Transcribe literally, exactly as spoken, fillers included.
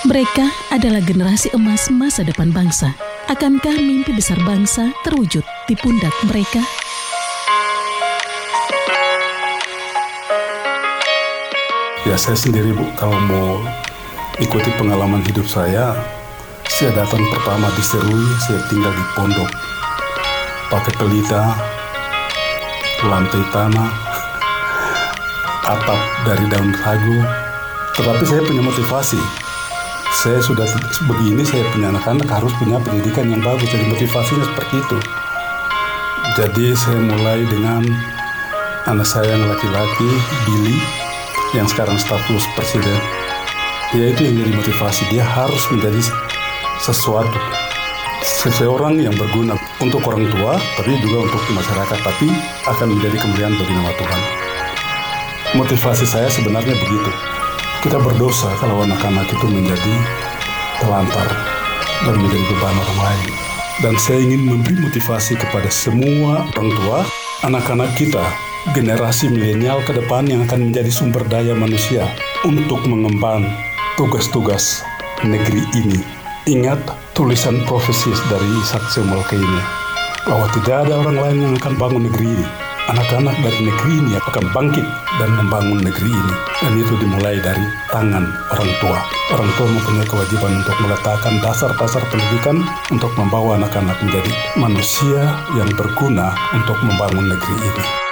Mereka adalah generasi emas masa depan bangsa. Akankah mimpi besar bangsa terwujud di pundak mereka? Ya, saya sendiri, Bu, kalau mau ikuti pengalaman hidup saya, saya datang pertama di Serui, saya tinggal di pondok, pakai pelita, lantai tanah, atap dari daun sagu. Tetapi saya punya motivasi. Saya sudah begini, saya punya anak-anak, harus punya pendidikan yang bagus. Jadi motivasinya seperti itu. Jadi saya mulai dengan anak saya yang laki-laki, Billy, yang sekarang staf khusus presiden. Dia itu yang jadi motivasi. Dia harus menjadi sesuatu, seseorang yang berguna untuk orang tua, tapi juga untuk masyarakat, tapi akan menjadi kemuliaan bagi nama Tuhan. Motivasi saya sebenarnya begitu. Kita berdosa kalau anak-anak itu menjadi telantar dan menjadi beban orang lain. Dan saya ingin memberi motivasi kepada semua orang tua, anak-anak kita, generasi milenial ke depan yang akan menjadi sumber daya manusia untuk mengemban tugas-tugas negeri ini. Ingat tulisan profesis dari Ishak Samuel Keynes, bahwa tidak ada orang lain yang akan bangun negeri ini. Anak-anak dari negeri ini akan bangkit dan membangun negeri ini. Dan itu dimulai dari tangan orang tua. Orang tua mempunyai kewajiban untuk meletakkan dasar-dasar pendidikan untuk membawa anak-anak menjadi manusia yang berguna untuk membangun negeri ini.